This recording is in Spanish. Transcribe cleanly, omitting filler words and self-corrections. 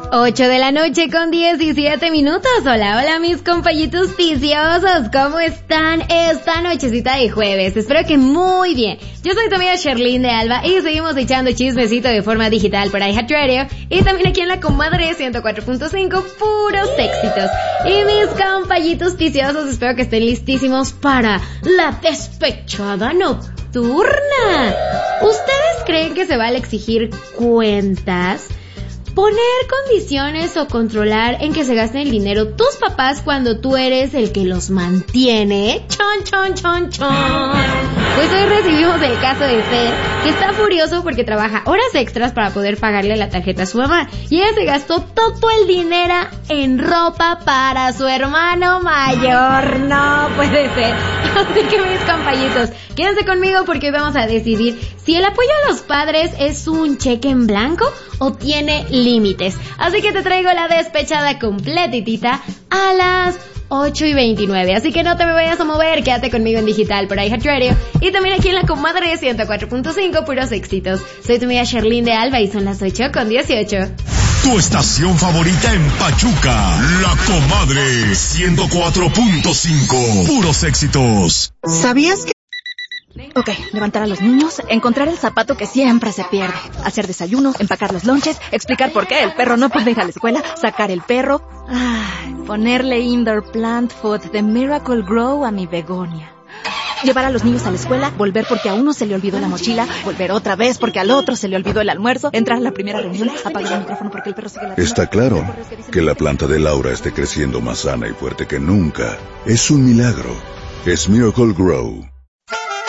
8 de la noche con 17 minutos. Hola, hola mis compañitos viciosos, ¿cómo están esta nochecita de jueves? Espero que muy bien. Yo soy tu amiga Sherlyn de Alba y seguimos echando chismecito de forma digital por iHeartRadio y también aquí en la Comadre 104.5, puros éxitos. Y mis compañitos viciosos, espero que estén listísimos para la despechada nocturna. ¿Ustedes creen que se vale exigir cuentas? Poner condiciones o controlar en que se gasten el dinero tus papás cuando tú eres el que los mantiene. Chon, chon, chon, chon. Pues hoy recibimos el caso de Fer, que está furioso porque trabaja horas extras para poder pagarle la tarjeta a su mamá. Y ella se gastó todo el dinero en ropa para su hermano mayor. No puede ser. Así que mis compañitos, quédense conmigo porque hoy vamos a decidir si el apoyo a los padres es un cheque en blanco o tiene límites. Así que te traigo la despechada completitita a las 8:29. Así que no te me vayas a mover, quédate conmigo en digital por iHeartRadio y también aquí en la Comadre 104.5, puros éxitos. Soy tu amiga Sherlyn de Alba y son las 8:18. Tu estación favorita en Pachuca, La Comadre 104.5, puros éxitos. ¿Sabías que? Ok, levantar a los niños, encontrar el zapato que siempre se pierde, hacer desayuno, empacar los lonches, explicar por qué el perro no puede ir a la escuela, sacar el perro, ponerle indoor plant food de Miracle Grow a mi begonia. Llevar a los niños a la escuela, volver porque a uno se le olvidó la mochila, volver otra vez porque al otro se le olvidó el almuerzo, entrar a la primera reunión, apagar el micrófono porque el perro sigue la... Está claro que la planta de Laura esté creciendo más sana y fuerte que nunca. Es un milagro. Es Miracle Grow.